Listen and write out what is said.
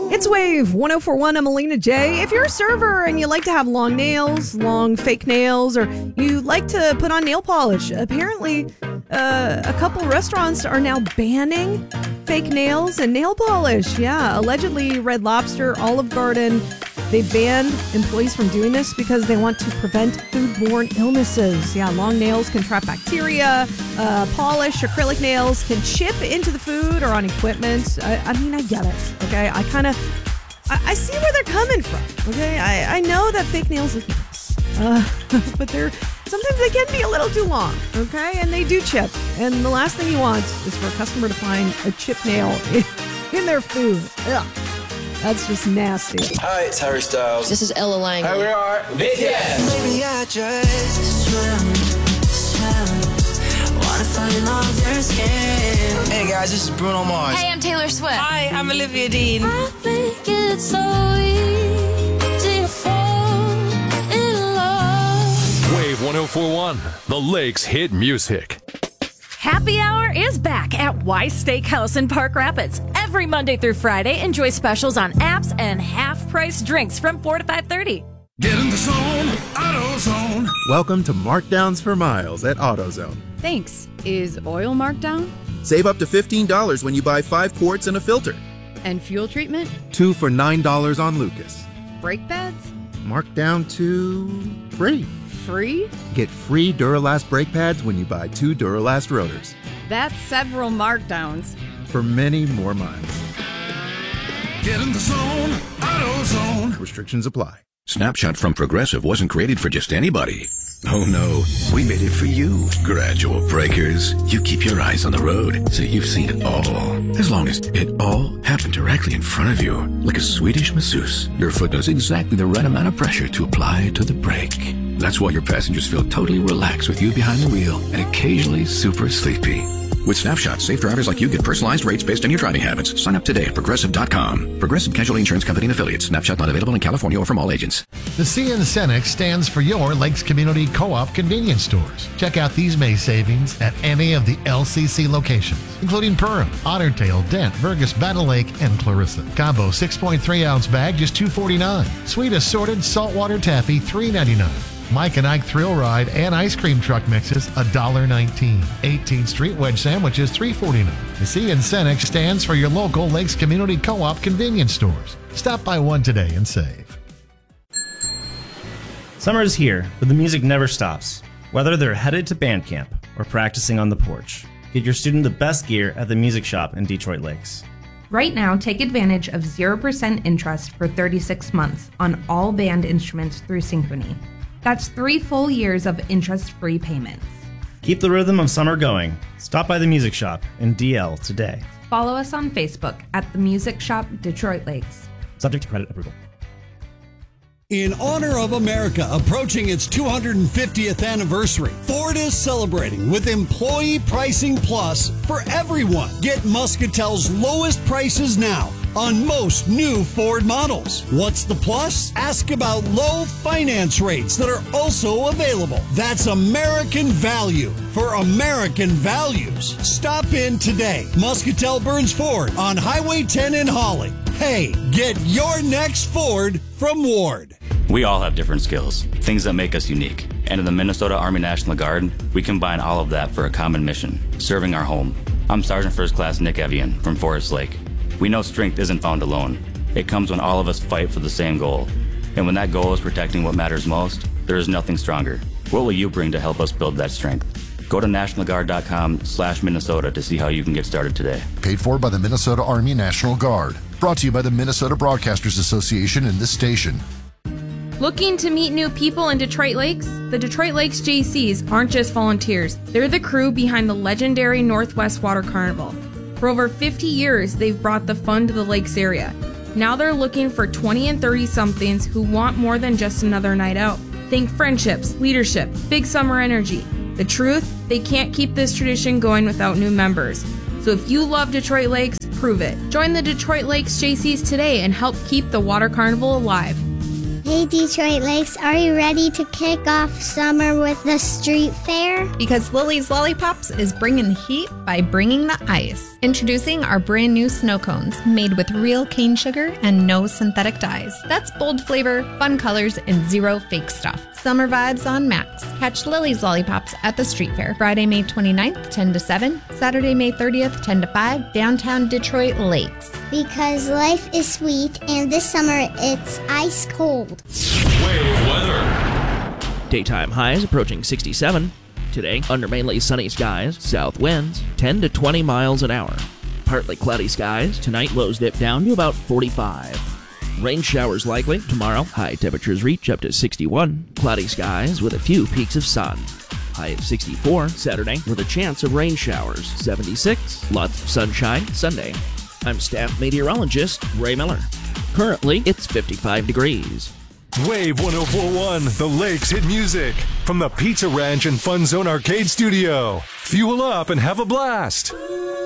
It's Wave 104.1. I'm Alina J. If you're a server and you like to have long nails, long fake nails, or you like to put on nail polish, apparently a couple restaurants are now banning fake nails and nail polish. Yeah, allegedly Red Lobster, Olive Garden, they banned employees from doing this because they want to prevent foodborne illnesses. Yeah, long nails can trap bacteria. Polished acrylic nails can chip into the food or on equipment. I mean, I get it, okay? I see where they're coming from, okay? I know that fake nails look nice, but sometimes they can be a little too long, okay? And they do chip. And the last thing you want is for a customer to find a chipped nail in their food. Ugh. That's just nasty. Hi, it's Harry Styles. This is Ella Lang. Hi, we are BTS. Maybe I just swim. Wanna fall in love with your skin. Hey guys, this is Bruno Mars. Hey, I'm Taylor Swift. Hi, I'm Olivia Dean. I think it's so easy to fall in love. Wave 104.1, the Lakes hit music. Happy Hour is back at Y Steakhouse in Park Rapids. Every Monday through Friday, enjoy specials on apps and half-price drinks from 4 to 5:30. Get in the zone, AutoZone. Welcome to Markdowns for Miles at AutoZone. Thanks. Is oil marked down? Save up to $15 when you buy 5 quarts and a filter. And fuel treatment? 2 for $9 on Lucas. Brake pads? Marked down to free. Free? Get free Duralast brake pads when you buy 2 Duralast rotors. That's several markdowns. For many more miles. Get in the zone, AutoZone. Restrictions apply. Snapshot from Progressive wasn't created for just anybody. Oh no, we made it for you. Gradual breakers. You keep your eyes on the road, so you've seen it all. As long as it all happened directly in front of you, like a Swedish masseuse, your foot knows exactly the right amount of pressure to apply to the brake. That's why your passengers feel totally relaxed with you behind the wheel and occasionally super sleepy. With Snapshot, safe drivers like you get personalized rates based on your driving habits. Sign up today at Progressive.com. Progressive Casualty Insurance Company and Affiliates. Snapshot not available in California or from all agents. The CN Cenex stands for your Lakes Community Co-op convenience stores. Check out these May savings at any of the LCC locations, including Perham, Otter Tail, Dent, Vergas, Battle Lake, and Clarissa. Combo 6.3 ounce bag, just $2.49. Sweet assorted saltwater taffy, $3.99. Mike and Ike Thrill Ride and ice cream truck mixes, $1.19. 18th Street wedge sandwiches, $3.49. The CN Cenex stands for your local Lakes Community Co-op convenience stores. Stop by one today and save. Summer is here, but the music never stops. Whether they're headed to band camp or practicing on the porch, get your student the best gear at the Music Shop in Detroit Lakes. Right now, take advantage of 0% interest for 36 months on all band instruments through Synchrony. That's 3 full years of interest-free payments. Keep the rhythm of summer going. Stop by the Music Shop in DL today. Follow us on Facebook at The Music Shop Detroit Lakes. Subject to credit approval. In honor of America approaching its 250th anniversary, Ford is celebrating with Employee Pricing Plus for everyone. Get Muscatel's lowest prices now on most new Ford models. What's the plus? Ask about low finance rates that are also available. That's American value for American values. Stop in today. Muscatel Burns Ford on Highway 10 in Holly. Hey, get your next Ford from Ward. We all have different skills, things that make us unique. And in the Minnesota Army National Guard, we combine all of that for a common mission, serving our home. I'm Sergeant First Class Nick Evian from Forest Lake. We know strength isn't found alone. It comes when all of us fight for the same goal. And when that goal is protecting what matters most, there is nothing stronger. What will you bring to help us build that strength? Go to nationalguard.com/Minnesota to see how you can get started today. Paid for by the Minnesota Army National Guard. Brought to you by the Minnesota Broadcasters Association and this station. Looking to meet new people in Detroit Lakes? The Detroit Lakes JCs aren't just volunteers. They're the crew behind the legendary Northwest Water Carnival. For over 50 years, they've brought the fun to the lakes area. Now they're looking for 20 and 30-somethings who want more than just another night out. Think friendships, leadership, big summer energy. The truth? They can't keep this tradition going without new members. So if you love Detroit Lakes, prove it. Join the Detroit Lakes JCs today and help keep the Water Carnival alive. Hey Detroit Lakes, are you ready to kick off summer with the street fair? Because Lily's Lollipops is bringing the heat by bringing the ice. Introducing our brand new snow cones made with real cane sugar and no synthetic dyes. That's bold flavor, fun colors, and zero fake stuff. Summer vibes on max. Catch Lily's Lollipops at the street fair Friday, May 29th, 10 to 7, Saturday, May 30th, 10 to 5, downtown Detroit Lakes. Because life is sweet and this summer it's ice cold. Wave weather. Daytime highs approaching 67. Today, under mainly sunny skies, south winds 10 to 20 miles an hour. Partly cloudy skies. Tonight, lows dip down to about 45. Rain showers likely. Tomorrow, high temperatures reach up to 61. Cloudy skies with a few peaks of sun. High of 64 Saturday with a chance of rain showers. 76. Lots of sunshine Sunday. I'm staff meteorologist Ray Miller. Currently, it's 55 degrees. Wave 104.1, the Lakes hit music. From the Pizza Ranch and Fun Zone Arcade Studio. Fuel up and have a blast.